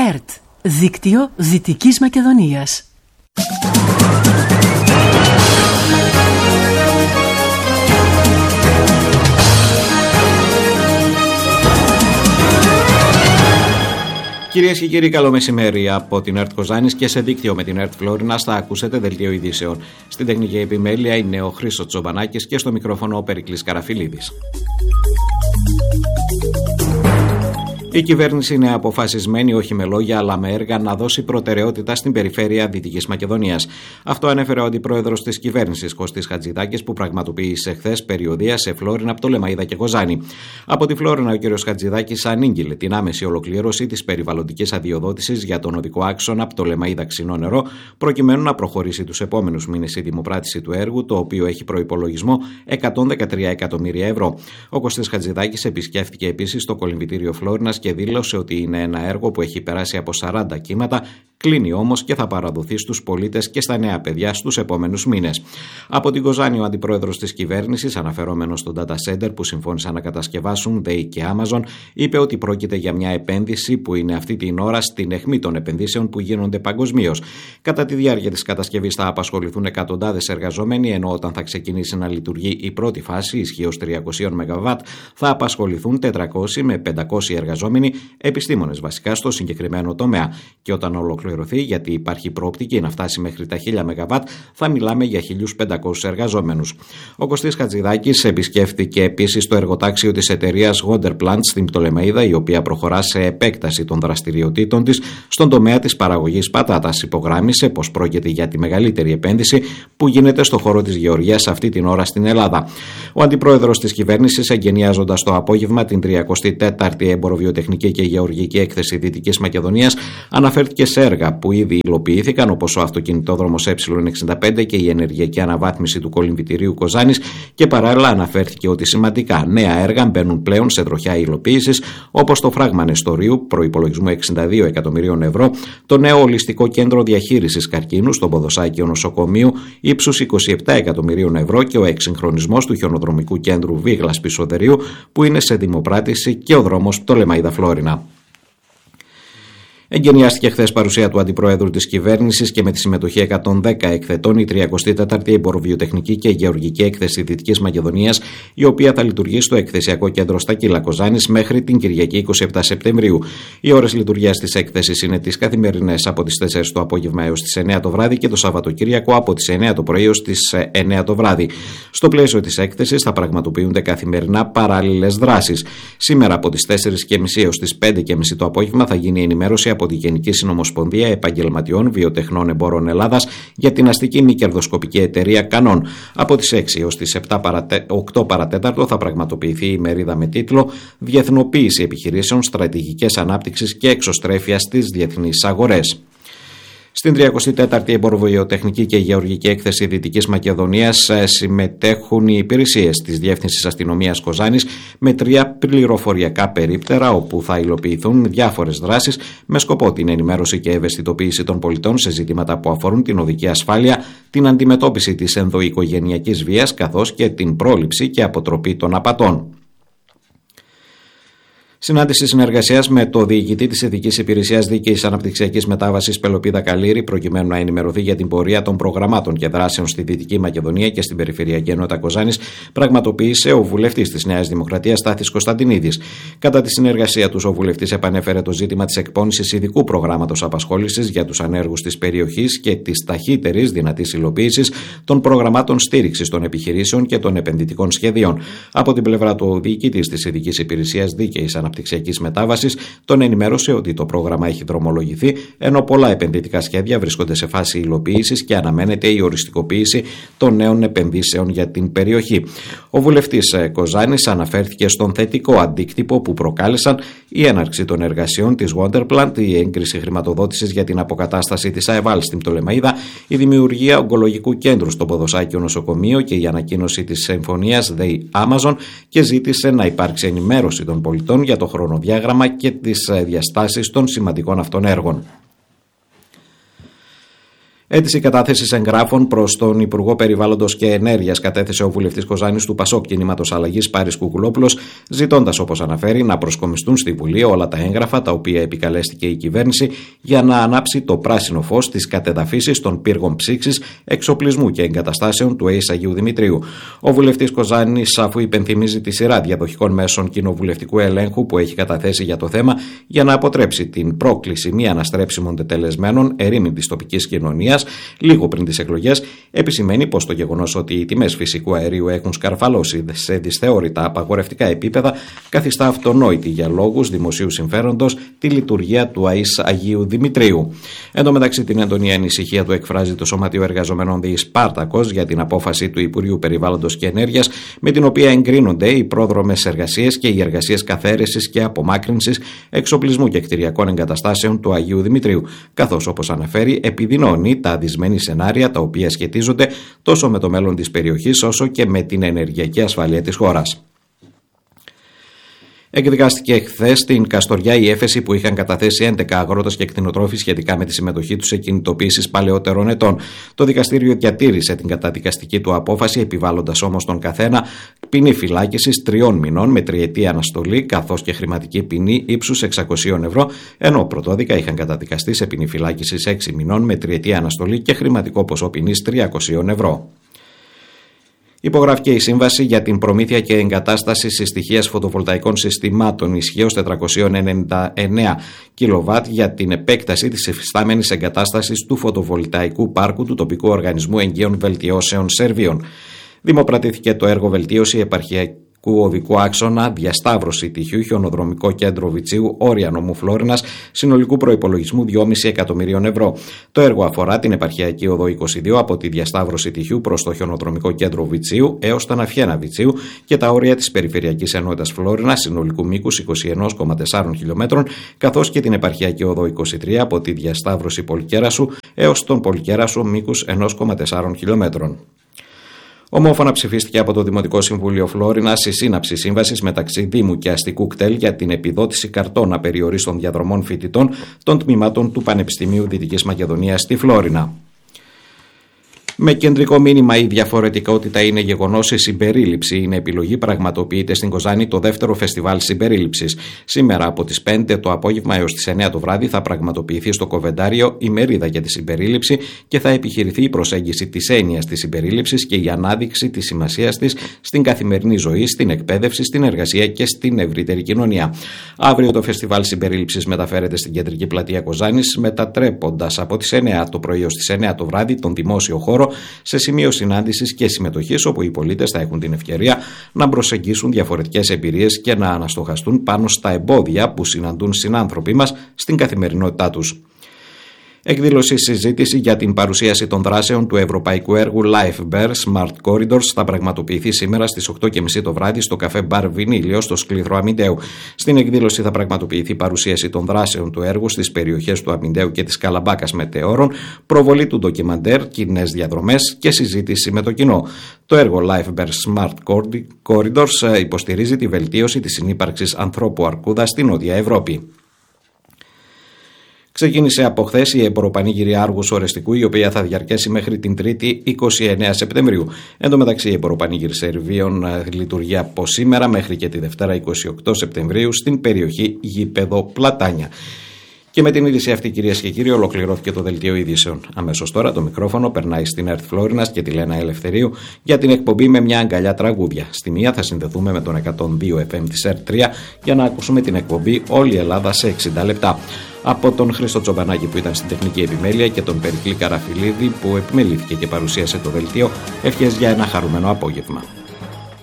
ΕΡΤ, δίκτυο Δυτικής Μακεδονίας. Κυρίες και κύριοι, καλό μεσημέρι από την ΕΡΤ Κοζάνης και σε δίκτυο με την ΕΡΤ Φλόρινας θα ακούσετε δελτίο ειδήσεων. Στην τεχνική επιμέλεια είναι ο Χρήστος Τσομπανάκης και στο μικρόφωνο ο Περικλής Καραφιλίδης. Η κυβέρνηση είναι αποφασισμένη όχι με λόγια αλλά με έργα να δώσει προτεραιότητα στην περιφέρεια Δυτικής Μακεδονίας. Αυτό ανέφερε ο αντιπρόεδρος της κυβέρνησης Κωστής Χατζηδάκης που πραγματοποίησε χθες περιοδεία σε Φλόρινα, Πτολεμαΐδα και Κοζάνη. Από τη Φλόρινα ο κ. Χατζηδάκης ανήγγειλε την άμεση ολοκλήρωση της περιβαλλοντικής αδειοδότησης για τον οδικό άξονα Πτολεμαΐδα Ξινό Νερό, προκειμένου να προχωρήσει τους επόμενους μήνες η δημοπράτηση του έργου, το οποίο έχει προϋπολογισμό 113 εκατομμύρια ευρώ. Ο Κωστής Χατζηδάκης επισκέφθηκε επίσης το κολυμβητήριο Φλόρινας και δήλωσε ότι είναι ένα έργο που έχει περάσει από 40 κύματα, κλείνει όμως και θα παραδοθεί στους πολίτες και στα νέα παιδιά στους επόμενους μήνες. Από την Κοζάνη, ο αντιπρόεδρος της κυβέρνησης, αναφερόμενος στο data center που συμφώνησαν να κατασκευάσουν ΔΕΗ και Amazon, είπε ότι πρόκειται για μια επένδυση που είναι αυτή την ώρα στην αιχμή των επενδύσεων που γίνονται παγκοσμίως. Κατά τη διάρκεια της κατασκευής θα απασχοληθούν εκατοντάδες εργαζόμενοι, ενώ όταν θα ξεκινήσει να λειτουργεί η πρώτη φάση, ισχύως 300 ΜΒ, θα απασχοληθούν 400 με 500 εργαζόμενοι, επιστήμονες βασικά στο συγκεκριμένο τομέα. Και όταν ολοκληρωθεί, γιατί υπάρχει προοπτική να φτάσει μέχρι τα 1000 ΜΒ, θα μιλάμε για 1500 εργαζόμενους. Ο Κωστής Χατζηδάκης επισκέφθηκε επίσης το εργοτάξιο της εταιρείας Wonderplant στην Πτολεμαΐδα, η οποία προχωρά σε επέκταση των δραστηριοτήτων της στον τομέα της παραγωγής πατάτας. Υπογράμμισε πως πρόκειται για τη μεγαλύτερη επένδυση που γίνεται στο χώρο της γεωργίας αυτή την ώρα στην Ελλάδα. Ο αντιπρόεδρος της κυβέρνησης, εγκαινιάζοντας το απόγευμα την 34η Εμποροβιοτεχνική και Γεωργική Έκθεση Δυτικής Μακεδονίας, αναφέρθηκε σε έργα που ήδη υλοποιήθηκαν, όπως ο αυτοκινητόδρομος Ε65 και η ενεργειακή αναβάθμιση του κολυμβητηρίου Κοζάνης, και παράλληλα αναφέρθηκε ότι σημαντικά νέα έργα μπαίνουν πλέον σε τροχιά υλοποίησης, όπως το φράγμα νεστορίου προϋπολογισμού 62 εκατομμυρίων ευρώ, το νέο ολιστικό κέντρο διαχείρισης καρκίνου στο Ποδοσάκιο νοσοκομείου ύψους 27 εκατομμυρίων ευρώ και ο εξυγχρονισμός του χιονοδρομικού κέντρου Βίγλας Πισοδερίου που είναι σε δημοπράτηση και ο δρόμος Πτολεμαΐδα Φλόρινα. Εγκαινιάστηκε χθες παρουσία του Αντιπροέδρου της κυβέρνησης και με τη συμμετοχή 110 εκθετών η 34η Εμποροβιοτεχνική και Γεωργική Έκθεση Δυτικής Μακεδονίας, η οποία θα λειτουργεί στο εκθεσιακό κέντρο στα Κύλα Κοζάνης μέχρι την Κυριακή 27 Σεπτεμβρίου. Οι ώρες λειτουργίας της έκθεσης είναι τις καθημερινές από τις 4 το απόγευμα έως τις 9 το βράδυ και το Σαββατοκύριακο από τις 9 το πρωί έως τις 9 το βράδυ. Στο πλαίσιο της έκθεσης θα πραγματοποιούνται καθημερινά παράλληλες δράσεις. Σήμερα από τις 4.30 έως τις 5.30 το απόγευμα θα γίνει ενημέρωση από τη Γενική Συνομοσπονδία Επαγγελματιών Βιοτεχνών Εμπόρων Ελλάδας για την αστική μη κερδοσκοπική εταιρεία Κανών. Από τις 6 έως τις 8 παρατέταρτο θα πραγματοποιηθεί η μερίδα με τίτλο «Διεθνοποίηση επιχειρήσεων, στρατηγικές ανάπτυξης και εξωστρέφειας στις διεθνείς αγορές». Στην 34η Εμποροβιοτεχνική και Γεωργική Έκθεση Δυτικής Μακεδονίας συμμετέχουν οι υπηρεσίες της Διεύθυνσης Αστυνομίας Κοζάνης με 3 πληροφοριακά περίπτερα, όπου θα υλοποιηθούν διάφορες δράσεις με σκοπό την ενημέρωση και ευαισθητοποίηση των πολιτών σε ζητήματα που αφορούν την οδική ασφάλεια, την αντιμετώπιση της ενδοοικογενειακής βίας καθώς και την πρόληψη και αποτροπή των απατών. Συνάντηση συνεργασίας με το διοικητή της Ειδικής Υπηρεσίας Δίκαιης Αναπτυξιακής Μετάβασης Πελοπίδα Καλήρη, προκειμένου να ενημερωθεί για την πορεία των προγραμμάτων και δράσεων στη Δυτική Μακεδονία και στην Περιφερειακή Ενότητα Κοζάνης, πραγματοποίησε ο βουλευτής της Νέας Δημοκρατίας Στάθης Κωνσταντινίδης. Κατά τη συνεργασία του, ο βουλευτής επανέφερε το ζήτημα της εκπόνησης ειδικού προγράμματος απασχόλησης για τους ανέργους της περιοχής και της ταχύτερης δυνατής υλοποίησης των προγραμμάτων στήριξης των επιχειρήσεων και των επενδυτικών σχεδίων. Από την πλευρά του, ο διοικητής της Ειδικής Υπηρεσίας Δίκαιης Αναπτυξιακής Μετάβασης τον ενημέρωσε ότι το πρόγραμμα έχει δρομολογηθεί, ενώ πολλά επενδυτικά σχέδια βρίσκονται σε φάση υλοποίησης και αναμένεται η οριστικοποίηση των νέων επενδύσεων για την περιοχή. Ο βουλευτής Κοζάνης αναφέρθηκε στον θετικό αντίκτυπο που προκάλεσαν η έναρξη των εργασιών της Wonderplant, η έγκριση χρηματοδότησης για την αποκατάσταση της ΑΕΒΑΛ στην Πτολεμαΐδα, η δημιουργία ογκολογικού κέντρου στο Ποδοσάκιο νοσοκομείο και η ανακοίνωση της συμφωνίας ΔΕΗ Amazon, και ζήτησε να υπάρξει ενημέρωση των πολιτών για το χρονοδιάγραμμα και τις διαστάσεις των σημαντικών αυτών έργων. Αίτηση κατάθεσης εγγράφων προς τον Υπουργό Περιβάλλοντος και Ενέργειας κατέθεσε ο βουλευτής Κοζάνης του ΠΑΣΟΚ Κινήματος Αλλαγής Πάρης Κουκουλόπουλος, ζητώντας, όπως αναφέρει, να προσκομιστούν στη Βουλή όλα τα έγγραφα τα οποία επικαλέστηκε η κυβέρνηση για να ανάψει το πράσινο φως στις κατεδαφίσεις των πύργων ψήξης, εξοπλισμού και εγκαταστάσεων του ΑΕΣ Αγίου Δημητρίου. Ο βουλευτής Κοζάνης, αφού υπενθυμίζει τη σειρά διαδοχικών μέσων κοινοβουλευτικού ελέγχου που έχει καταθέσει για το θέμα για να αποτρέψει την πρόκληση μη αναστρέψιμων τετελεσμένων ερήμην της τοπικής κοινωνίας, λίγο πριν τις εκλογές, επισημαίνει πως το γεγονός ότι οι τιμές φυσικού αερίου έχουν σκαρφαλώσει σε δυσθεώρητα απαγορευτικά επίπεδα καθιστά αυτονόητη για λόγους δημοσίου συμφέροντος τη λειτουργία του ΑΕΣ Αγίου Δημητρίου. Εν τω μεταξύ, την έντονη ανησυχία του εκφράζει το Σωματείο Εργαζομένων ΔΙ Σπάρτακος για την απόφαση του Υπουργείου Περιβάλλοντος και Ενέργειας, με την οποία εγκρίνονται οι πρόδρομες εργασίες και οι εργασίες καθαίρεσης και απομάκρυνσης, εξοπλισμού και κτηριακών εγκαταστάσεων του Αγίου Δημητρίου, καθώς, όπως αναφέρει, επιδεινώνει τα δυσμενή σενάρια τα οποία σχετίζονται τόσο με το μέλλον της περιοχής όσο και με την ενεργειακή ασφάλεια της χώρας. Εκδικάστηκε χθες στην Καστοριά η έφεση που είχαν καταθέσει 11 αγρότες και κτηνοτρόφοι σχετικά με τη συμμετοχή τους σε κινητοποιήσεις παλαιότερων ετών. Το δικαστήριο διατήρησε την καταδικαστική του απόφαση, επιβάλλοντας όμως τον καθένα ποινή φυλάκισης 3 μηνών με τριετή αναστολή, καθώς και χρηματική ποινή ύψους 600 ευρώ, ενώ πρωτόδικα είχαν καταδικαστεί σε ποινή φυλάκισης 6 μηνών με τριετή αναστολή και χρηματικό ποσό ποινής 300 ευρώ. Υπογράφηκε η σύμβαση για την προμήθεια και εγκατάσταση συστοιχείας φωτοβολταϊκών συστημάτων ισχύως 499 κιλοβάτ για την επέκταση της εφιστάμενης εγκατάστασης του φωτοβολταϊκού πάρκου του τοπικού οργανισμού εγγύων βελτιώσεων Σερβίων. Δημοπρατήθηκε το έργο βελτίωση επαρχιακού οδικού άξονα, διασταύρωση τυχιού, χιονοδρομικό κέντρο Βιτσίου, όρια νομού Φλόρινας, συνολικού προϋπολογισμού 2,5 εκατομμυρίων ευρώ. Το έργο αφορά την επαρχιακή οδό 22 από τη διασταύρωση τυχιού προς το χιονοδρομικό κέντρο Βιτσίου έως τα Ναφιένα Βιτσίου και τα όρια της περιφερειακής ενότητας Φλόρινας, συνολικού μήκους 21,4 χιλιόμετρων, καθώς και την επαρχιακή οδό 23 από τη διασταύρωση Πολυκέρασου έως τον Πολυκέρασο μήκους 1,4 χιλιόμετρων. Ομόφωνα ψηφίστηκε από το Δημοτικό Συμβούλιο Φλόρινας η σύναψη σύμβασης μεταξύ Δήμου και Αστικού κτέλ για την επιδότηση καρτών απεριορίστων διαδρομών φοιτητών των τμήματων του Πανεπιστημίου Δυτικής Μακεδονίας στη Φλόρινα. Με κεντρικό μήνυμα η διαφορετικότητα είναι γεγονός, η συμπερίληψη είναι επιλογή, πραγματοποιείται στην Κοζάνη το δεύτερο φεστιβάλ συμπερίληψης. Σήμερα από τις 5 το απόγευμα έως τις 9 το βράδυ θα πραγματοποιηθεί στο Κοβεντάριο η μερίδα για τη συμπερίληψη και θα επιχειρηθεί η προσέγγιση της έννοιας της συμπερίληψης και η ανάδειξη της σημασίας της στην καθημερινή ζωή, στην εκπαίδευση, στην εργασία και στην ευρύτερη κοινωνία. Αύριο το φεστιβάλ συμπερίληψης μεταφέρεται στην κεντρική πλατεία Κοζάνης, μετατρέποντας από τις 9 το πρωί ως τις 9 το βράδυ τον δημόσιο χώρο σε σημείο συνάντησης και συμμετοχής, όπου οι πολίτες θα έχουν την ευκαιρία να προσεγγίσουν διαφορετικές εμπειρίες και να αναστοχαστούν πάνω στα εμπόδια που συναντούν συνάνθρωποι μας στην καθημερινότητά τους. Εκδήλωση συζήτηση για την παρουσίαση των δράσεων του ευρωπαϊκού έργου Life Bear Smart Corridors θα πραγματοποιηθεί σήμερα στις 8.30 το βράδυ στο καφέ Μπαρ Βινίλιο στο Σκλήθρο Αμυντέου. Στην εκδήλωση θα πραγματοποιηθεί παρουσίαση των δράσεων του έργου στις περιοχές του Αμυντέου και της Καλαμπάκας Μετεώρων, προβολή του ντοκιμαντέρ, κοινές διαδρομές και συζήτηση με το κοινό. Το έργο Life Bear Smart Corridors υποστηρίζει τη βελτίωση της συνύπαρξης ανθρώπου αρκούδα στην Νότια Ευρώπη. Ξεκίνησε από χθες η εμποροπανήγυρη Άργους Ορεστικού, η οποία θα διαρκέσει μέχρι την 3η 29 Σεπτεμβρίου. Εν τω μεταξύ, η εμποροπανήγυρη Σερβίων λειτουργεί από σήμερα μέχρι και τη Δευτέρα 28 Σεπτεμβρίου στην περιοχή Γήπεδο Πλατάνια. Και με την είδηση αυτή, κυρίες και κύριοι, ολοκληρώθηκε το δελτίο ειδήσεων. Αμέσως τώρα το μικρόφωνο περνάει στην ΕΡΤ Φλόρινας και τη Λένα Ελευθερίου για την εκπομπή με μια αγκαλιά τραγούδια. Στη μία θα συνδεθούμε με τον 102 FM της ΕΡΤ 3 για να ακούσουμε την εκπομπή Όλη η Ελλάδα σε 60 λεπτά. Από τον Χρήστο Τσομπανάκη που ήταν στην τεχνική επιμέλεια και τον Περικλή Καραφιλίδη που επιμελήθηκε και παρουσίασε το δελτίο, ευχές για ένα χαρούμενο απόγευμα.